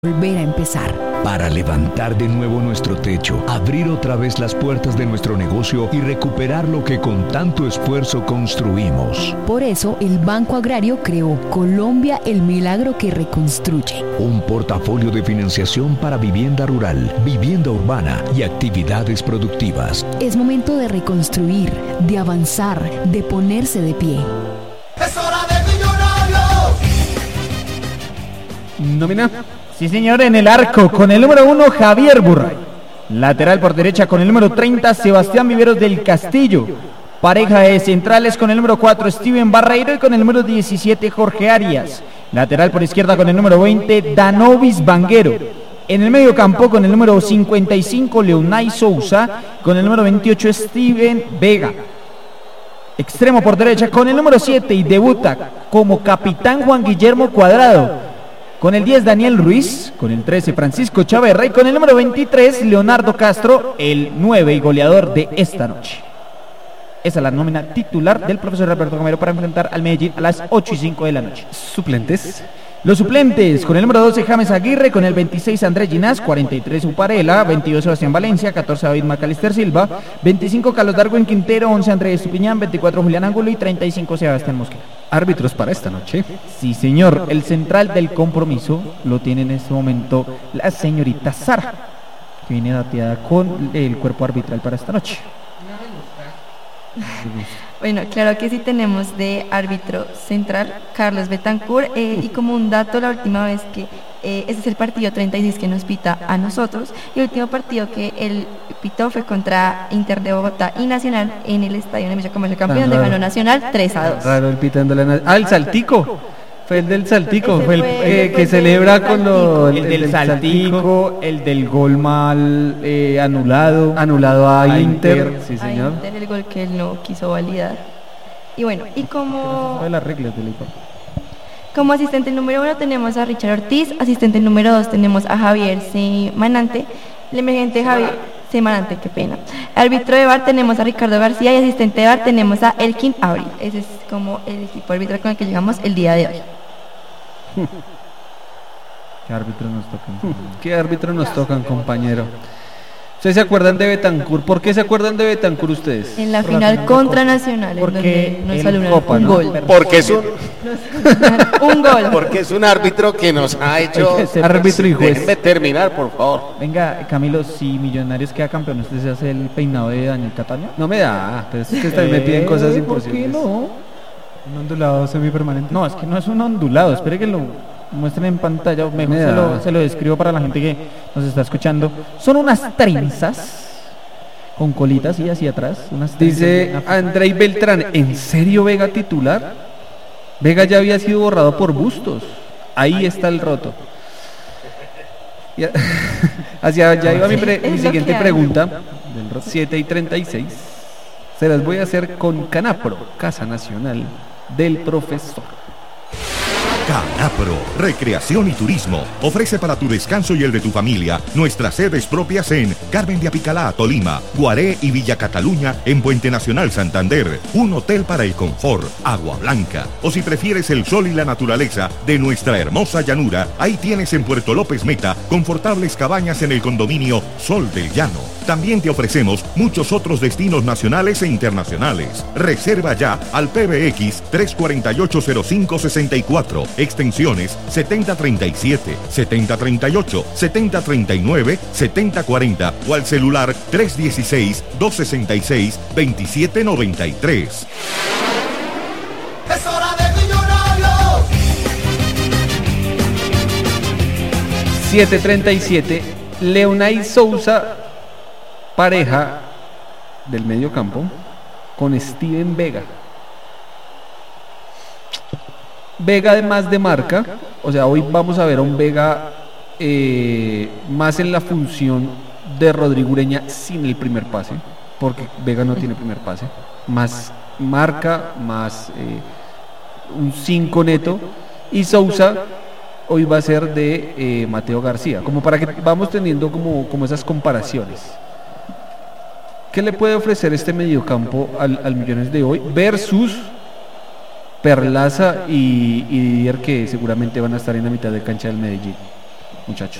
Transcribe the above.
Volver a empezar. Para levantar de nuevo nuestro techo, abrir otra vez las puertas de nuestro negocio y recuperar lo que con tanto esfuerzo construimos. Por eso, el Banco Agrario creó Colombia, el milagro que reconstruye. Un portafolio de financiación para vivienda rural, vivienda urbana y actividades productivas. Es momento de reconstruir, de avanzar, de ponerse de pie. ¡Es hora de Millonarios! Nómina. Sí, señor, en el arco, con el número 1, Javier Burray. Lateral por derecha, con el número 30, Sebastián Viveros del Castillo. Pareja de centrales, con el número 4, Steven Barreiro, y con el número 17, Jorge Arias. Lateral por izquierda, con el número 20, Danovis Vanguero. En el medio campo, con el número 55, Leonay Sousa. Con el número 28, Steven Vega. Extremo por derecha, con el número 7, y debuta como capitán Juan Guillermo Cuadrado. Con el 10, Daniel Ruiz. Con el 13, Francisco Chaverra. Y con el número 23, Leonardo Castro, el 9 y goleador de esta noche. Esa es la nómina titular del profesor Alberto Gamero para enfrentar al Medellín a las 8:05 de la noche. ¿Suplentes? Los suplentes, con el número 12, James Aguirre. Con el 26, Andrés Ginás. 43, Uparela. 22, Sebastián Valencia. 14, David Macalister Silva. 25, Carlos Darwin Quintero. 11, Andrés Estupiñán. 24, Julián Ángulo. Y 35, Sebastián Mosquera. Árbitros para esta noche. Sí, señor. El central del compromiso lo tiene en este momento la señorita Sara, que viene dateada con el cuerpo arbitral para esta noche. Bueno, claro que sí, tenemos de árbitro central Carlos Betancourt, y como un dato, la última vez que este es el partido 36 que nos pita a nosotros, y el último partido que él pitó fue contra Inter de Bogotá y Nacional en el estadio Nemesio Comercio Campeón, de ganó Nacional 3-2. Raro el pitando el Saltico. Fue el del Saltico, Ese fue el fue que celebra con los... El del Saltico, el del gol mal anulado a Inter. Sí, señor. A Inter, el gol que él no quiso validar. Y bueno, y Fue las reglas del equipo. como asistente número 1 tenemos a Richard Ortiz, asistente número 2 tenemos a Javier Semanante, el emergente Javier Semanante, qué pena. Árbitro de VAR tenemos a Ricardo García y asistente de VAR tenemos a Elkin Abril. Ese es como el equipo arbitral con el que llegamos el día de hoy. ¿Qué árbitros nos tocan? ¿Qué árbitros nos tocan, compañero? ¿Ustedes se acuerdan de Betancourt? ¿Por qué se acuerdan de Betancourt ustedes? En la final contra Nacional, en Porque donde nos en salió Copa, un ¿no? gol. Porque es Un gol. porque es un árbitro que nos ha hecho... Árbitro y juez. Déjenme terminar, por favor. Venga, Camilo, si Millonarios queda campeón, ¿usted se hace el peinado de Daniel Cataño? No me da, pero es que ustedes me piden cosas imposibles. ¿Por qué no? Un ondulado semipermanente. No, es que no es un ondulado, espere que lo muestren en pantalla, mejor se lo describo para la gente que nos está escuchando. Son unas trenzas con colitas y hacia atrás. Dice Andrei Beltrán, ¿en serio Vega titular? Vega ya había sido borrado por Bustos. Ahí está el roto. Hacia allá iba mi siguiente pregunta. 7:36. Se las voy a hacer con Canapro, Casa Nacional del Profesor. Canapro, Recreación y Turismo, ofrece para tu descanso y el de tu familia nuestras sedes propias en Carmen de Apicalá, Tolima, Guaré y Villa Cataluña en Puente Nacional, Santander, un hotel para el confort, Agua Blanca, o si prefieres el sol y la naturaleza de nuestra hermosa llanura, ahí tienes en Puerto López Meta confortables cabañas en el condominio Sol del Llano. También te ofrecemos muchos otros destinos nacionales e internacionales. Reserva ya al PBX 348-0564, extensiones 7037, 7038, 7039, 7040 o al celular 316-266-2793. ¡Es hora de Millonarios! 7:37, Leonay Sousa, pareja del medio campo con Steven Vega. Vega además de marca, o sea, hoy vamos a ver a un Vega más en la función de Rodrigo Ureña sin el primer pase, porque Vega no tiene primer pase, más marca, más un 5 neto, y Sousa hoy va a ser de Mateo García, como para que vamos teniendo como esas comparaciones. ¿Qué le puede ofrecer este mediocampo al Millones de hoy versus Perlaza y Didier, que seguramente van a estar en la mitad de cancha del Medellín? muchachos.